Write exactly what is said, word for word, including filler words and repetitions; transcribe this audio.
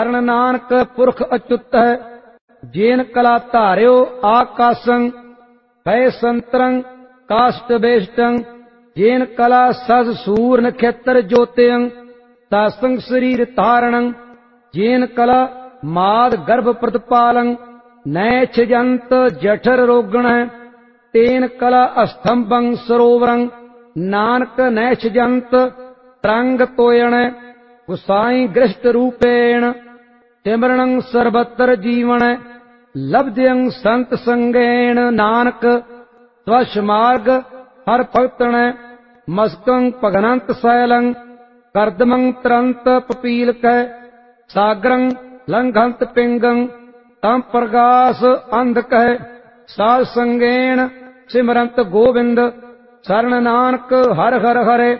ਕਰਨ ਨਾਨਕ ਪੁਰਖ ਅਚੁੱਤ ਹੈ। ਜੇਨ ਕਲਾ ਧਾਰਿਓ ਆਕਾਸੰ ਭੈ ਸੰਤਰੰ ਕਾਸ਼ਟ ਬੇਸ਼ਟੰ। ਜੇਨ ਕਲਾ ਸਜ ਸੂਰ ਨਖੇਤਰ ਜੋਤਿਅੰ ਤਾਸੰਗ ਸਰੀਰ ਧਾਰਣੰ। ਜੇਨ ਕਲਾ ਮਾਦ ਗਰਭ ਪ੍ਰਤਪਾਲੰ ਨੈਛ ਜੰਤ ਜਠਰ ਰੋਗਣੈ। ਤੇਨ ਕਲਾ ਅਸਥੰਭੰ ਸਰੋਵਰੰ ਨਾਨਕ ਨੈਛ ਜੰਤ ਤਰੰਗ ਤੋਇਣੈ। ਗੁਸਾਈ ਗ੍ਰਸ਼ਟ ਰੂਪੇਣ ਸਿਮਰਣੰ ਸਰਬਤਰ ਜੀਵਣੈ। ਲਬਧਯੰ ਸੰਤ ਸੰਗੇਣ ਨਾਨਕ ਤਵਸ਼ ਮਾਰਗ ਹਰ ਭਗਤਣੈ। ਮਸਕੰ ਭਗਨੰਤ ਸੈਲੰ ਕਰਦਮੰ ਤਰੰਤ ਪਪੀਲਕੈ। ਸਾਗਰੰ ਲੰਘੰਤ ਪਿੰਗੰ ਤਮ ਪ੍ਰਗਾਸ ਅੰਧਕੈ। ਸਾਧ ਸੰਗੇਣ ਸਿਮਰੰਤ ਗੋਬਿੰਦ ਸਰਣ ਨਾਨਕ ਹਰ ਹਰ ਹਰੇ।